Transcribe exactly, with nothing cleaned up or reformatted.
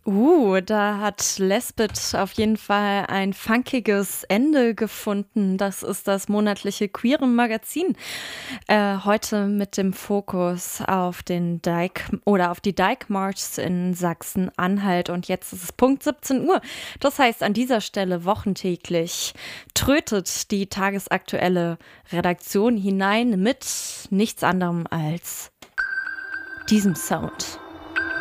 Uh, da hat Lesbeth auf jeden Fall ein funkiges Ende gefunden. Das ist das monatliche queere Magazin. Äh, heute mit dem Fokus auf den Dyke oder auf die Dyke March in Sachsen-Anhalt. Und jetzt ist es Punkt siebzehn Uhr. Das heißt, an dieser Stelle wochentäglich trötet die tagesaktuelle Redaktion hinein mit nichts anderem als diesem Sound.